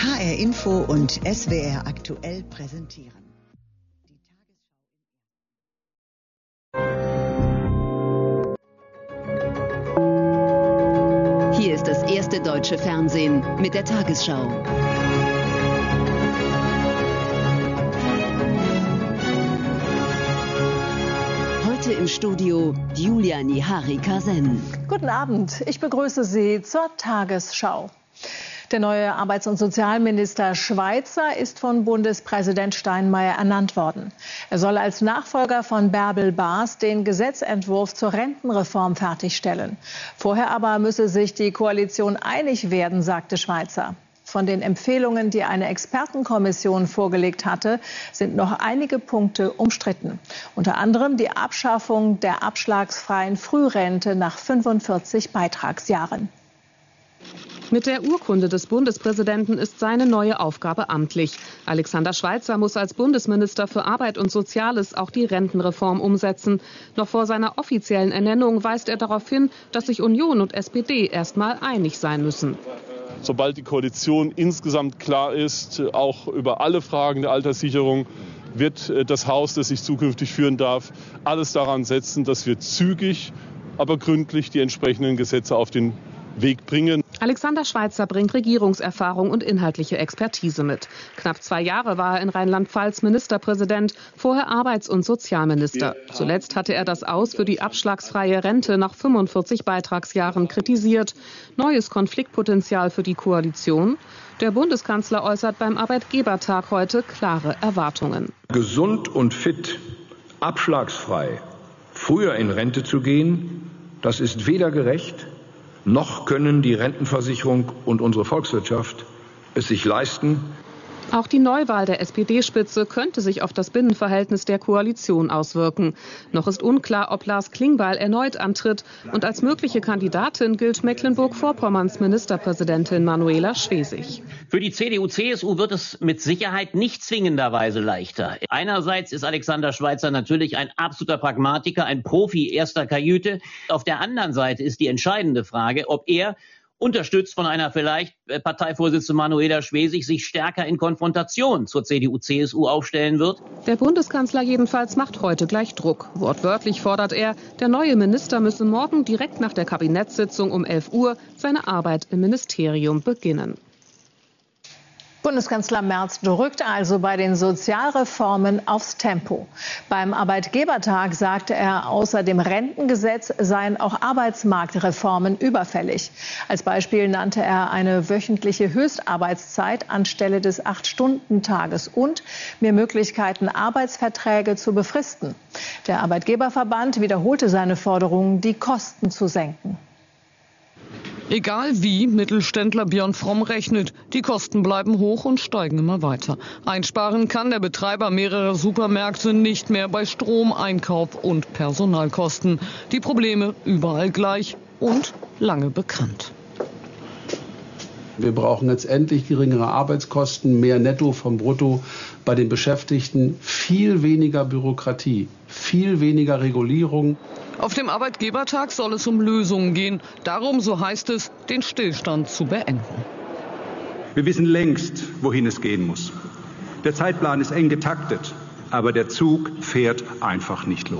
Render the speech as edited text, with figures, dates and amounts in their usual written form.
HR Info und SWR aktuell präsentieren. Hier ist das erste deutsche Fernsehen mit der Tagesschau. Heute im Studio Julia Nihari-Kasen. Guten Abend, ich begrüße Sie zur Tagesschau. Der neue Arbeits- und Sozialminister Schweizer ist von Bundespräsident Steinmeier ernannt worden. Er soll als Nachfolger von Bärbel Baas den Gesetzentwurf zur Rentenreform fertigstellen. Vorher aber müsse sich die Koalition einig werden, sagte Schweizer. Von den Empfehlungen, die eine Expertenkommission vorgelegt hatte, sind noch einige Punkte umstritten. Unter anderem die Abschaffung der abschlagsfreien Frührente nach 45 Beitragsjahren. Mit der Urkunde des Bundespräsidenten ist seine neue Aufgabe amtlich. Alexander Schweizer muss als Bundesminister für Arbeit und Soziales auch die Rentenreform umsetzen. Noch vor seiner offiziellen Ernennung weist er darauf hin, dass sich Union und SPD erst mal einig sein müssen. Sobald die Koalition insgesamt klar ist, auch über alle Fragen der Alterssicherung, wird das Haus, das ich zukünftig führen darf, alles daran setzen, dass wir zügig, aber gründlich die entsprechenden Gesetze auf den Weg bringen. Alexander Schweizer bringt Regierungserfahrung und inhaltliche Expertise mit. Knapp 2 Jahre war er in Rheinland-Pfalz Ministerpräsident, vorher Arbeits- und Sozialminister. Zuletzt hatte er das Aus für die abschlagsfreie Rente nach 45 Beitragsjahren kritisiert. Neues Konfliktpotenzial für die Koalition. Der Bundeskanzler äußert beim Arbeitgebertag heute klare Erwartungen. Gesund und fit, abschlagsfrei, früher in Rente zu gehen, das ist weder gerecht, noch können die Rentenversicherung und unsere Volkswirtschaft es sich leisten. Auch die Neuwahl der SPD-Spitze könnte sich auf das Binnenverhältnis der Koalition auswirken. Noch ist unklar, ob Lars Klingbeil erneut antritt. Und als mögliche Kandidatin gilt Mecklenburg-Vorpommerns Ministerpräsidentin Manuela Schwesig. Für die CDU/CSU wird es mit Sicherheit nicht zwingenderweise leichter. Einerseits ist Alexander Schweizer natürlich ein absoluter Pragmatiker, ein Profi erster Kajüte. Auf der anderen Seite ist die entscheidende Frage, ob er, unterstützt von einer vielleicht Parteivorsitzende Manuela Schwesig, sich stärker in Konfrontation zur CDU/CSU aufstellen wird. Der Bundeskanzler jedenfalls macht heute gleich Druck. Wortwörtlich fordert er, der neue Minister müsse morgen direkt nach der Kabinettssitzung um 11 Uhr seine Arbeit im Ministerium beginnen. Bundeskanzler Merz drückt also bei den Sozialreformen aufs Tempo. Beim Arbeitgebertag sagte er, außer dem Rentengesetz seien auch Arbeitsmarktreformen überfällig. Als Beispiel nannte er eine wöchentliche Höchstarbeitszeit anstelle des 8-Stunden-Tages und mehr Möglichkeiten, Arbeitsverträge zu befristen. Der Arbeitgeberverband wiederholte seine Forderung, die Kosten zu senken. Egal wie Mittelständler Björn Fromm rechnet, die Kosten bleiben hoch und steigen immer weiter. Einsparen kann der Betreiber mehrerer Supermärkte nicht mehr bei Strom, Einkauf und Personalkosten. Die Probleme überall gleich und lange bekannt. Wir brauchen jetzt endlich geringere Arbeitskosten, mehr Netto vom Brutto bei den Beschäftigten, viel weniger Bürokratie, viel weniger Regulierung. Auf dem Arbeitgebertag soll es um Lösungen gehen. Darum, so heißt es, den Stillstand zu beenden. Wir wissen längst, wohin es gehen muss. Der Zeitplan ist eng getaktet, aber der Zug fährt einfach nicht los.